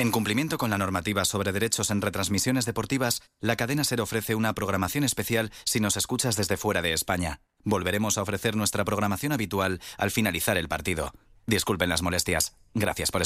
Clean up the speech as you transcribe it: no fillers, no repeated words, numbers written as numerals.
En cumplimiento con la normativa sobre derechos en retransmisiones deportivas, la cadena SER ofrece una programación especial si nos escuchas desde fuera de España. Volveremos a ofrecer nuestra programación habitual al finalizar el partido. Disculpen las molestias. Gracias por